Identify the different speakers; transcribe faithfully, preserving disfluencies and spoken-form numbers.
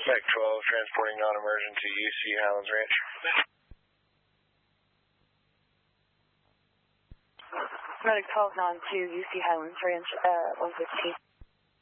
Speaker 1: Medic twelve, transporting non-emergency U C Highlands Ranch.
Speaker 2: Medic twelve, non two, U C Highlands Ranch, uh, one fifteen.